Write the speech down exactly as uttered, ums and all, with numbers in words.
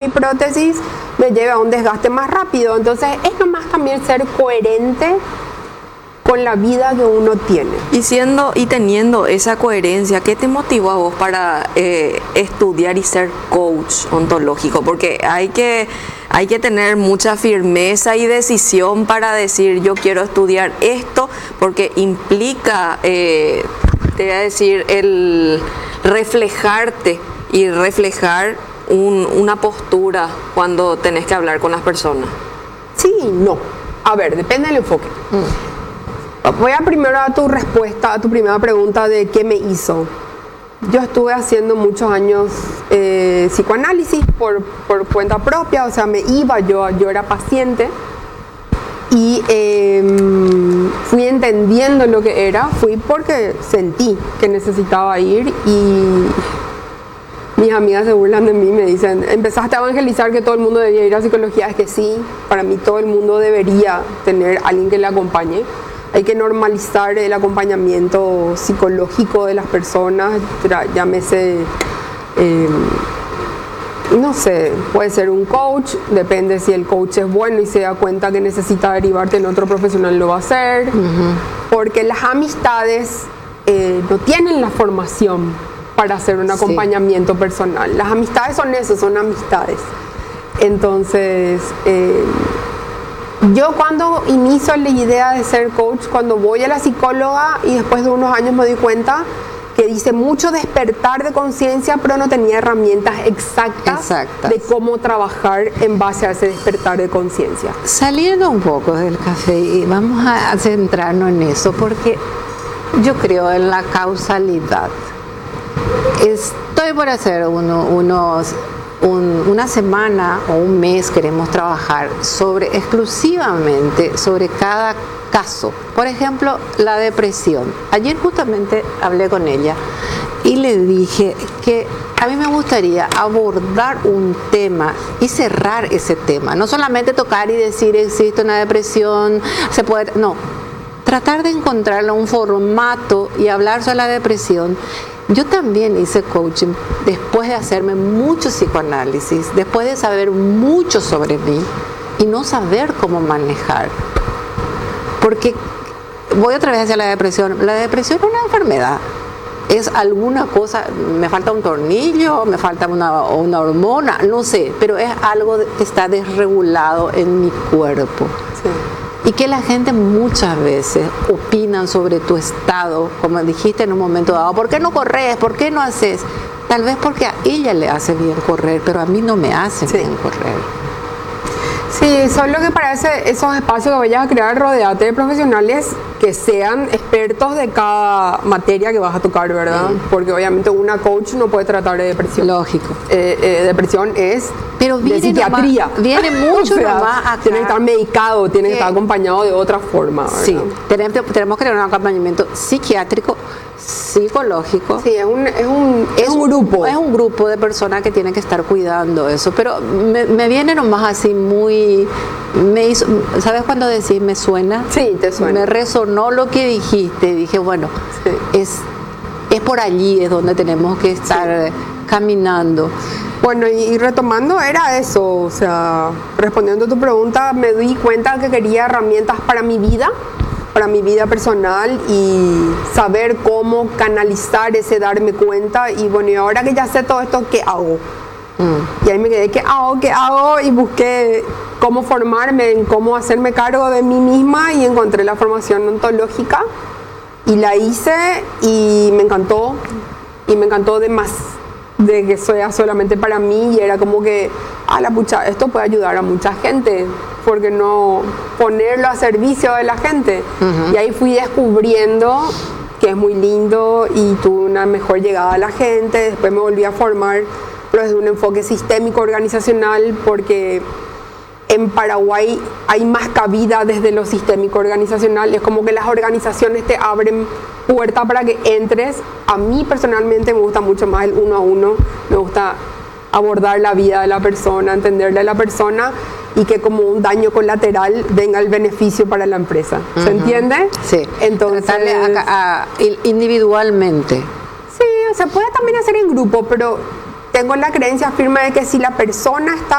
prótesis me lleve a un desgaste más rápido. Entonces es nomás también ser coherente con la vida que uno tiene. Y siendo y teniendo esa coherencia, ¿qué te motivó a vos para eh, estudiar y ser coach ontológico? Porque hay que, hay que tener mucha firmeza y decisión para decir yo quiero estudiar esto, porque implica, eh, te voy a decir, el reflejarte y reflejar un, una postura cuando tenés que hablar con las personas. Sí, no. A ver, depende del enfoque. Mm. Voy a primero a tu respuesta, a tu primera pregunta de qué me hizo. Yo estuve haciendo muchos años eh, psicoanálisis por, por cuenta propia, o sea, me iba, yo, yo era paciente y eh, fui entendiendo lo que era, fui porque sentí que necesitaba ir y mis amigas se burlan de mí, me dicen, empezaste a evangelizar que todo el mundo debía ir a psicología. Es que sí, para mí todo el mundo debería tener a alguien que le acompañe. Hay que normalizar el acompañamiento psicológico de las personas, llámese, eh, no sé, puede ser un coach, depende si el coach es bueno y se da cuenta que necesita derivarte en otro profesional, lo va a hacer, uh-huh. Porque las amistades eh, no tienen la formación para hacer un acompañamiento sí. personal. Las amistades son eso, son amistades. Entonces, eh, yo cuando inicio la idea de ser coach, cuando voy a la psicóloga y después de unos años me doy cuenta que dice mucho despertar de conciencia, pero no tenía herramientas exactas, exactas de cómo trabajar en base a ese despertar de conciencia. Saliendo un poco del café y vamos a centrarnos en eso, porque yo creo en la causalidad. Estoy por hacer uno, unos... Un, una semana o un mes queremos trabajar sobre exclusivamente sobre cada caso. Por ejemplo, la depresión. Ayer justamente hablé con ella y le dije que a mí me gustaría abordar un tema y cerrar ese tema. No solamente tocar y decir existe una depresión, se puede, no. Tratar de encontrarle un formato y hablar sobre la depresión. Yo también hice coaching después de hacerme mucho psicoanálisis, después de saber mucho sobre mí y no saber cómo manejar. Porque voy otra vez hacia la depresión. La depresión es una enfermedad. Es alguna cosa, me falta un tornillo, me falta una, una hormona, no sé, pero es algo que está desregulado en mi cuerpo. Sí. Y que la gente muchas veces opinan sobre tu estado, como dijiste en un momento dado, ¿por qué no corres? ¿Por qué no haces? Tal vez porque a ella le hace bien correr, pero a mí no me hace sí. bien correr. Sí, solo que para ese, esos espacios que vayas a crear, rodeate de profesionales que sean expertos de cada materia que vas a tocar, ¿verdad? Sí. Porque obviamente una coach no puede tratar de depresión. Lógico. Eh, eh, depresión es Pero de psiquiatría. Nomás, viene mucho o sea, más acá. Tiene que estar medicado, tiene que, que estar acompañado de otra forma, ¿verdad? Sí, tenemos, tenemos que tener un acompañamiento psiquiátrico, psicológico. Sí, es un, es un, es un grupo. Es un grupo de personas que tienen que estar cuidando eso. Pero me, me viene nomás así muy... Me hizo, ¿sabes cuando decís me suena? Sí, te suena. Me resonó lo que dijiste. Dije, bueno, sí. es, es por allí es donde tenemos que estar sí. caminando. Bueno, y, y retomando era eso, o sea, respondiendo a tu pregunta, me di cuenta que quería herramientas para mi vida, para mi vida personal y saber cómo canalizar ese darme cuenta. Y bueno, y ahora que ya sé todo esto, ¿qué hago? Mm. Y ahí me quedé, ¿qué hago? ¿Qué hago? Y busqué cómo formarme, en cómo hacerme cargo de mí misma y encontré la formación ontológica y la hice y me encantó, y me encantó de más, de que sea solamente para mí, y era como que, ah, la pucha, esto puede ayudar a mucha gente, ¿por qué no ponerlo a servicio de la gente? Uh-huh. Y ahí fui descubriendo que es muy lindo y tuve una mejor llegada a la gente. Después me volví a formar, pero desde un enfoque sistémico organizacional, porque en Paraguay hay más cabida desde lo sistémico organizacional. Es como que las organizaciones te abren puerta para que entres. A mí personalmente me gusta mucho más el uno a uno, me gusta abordar la vida de la persona, entenderle a la persona y que como un daño colateral venga el beneficio para la empresa. ¿Se uh-huh. entiende? Sí. Entonces, tratarle a, a, individualmente. Sí, se puede también hacer en grupo, pero tengo la creencia firme de que si la persona está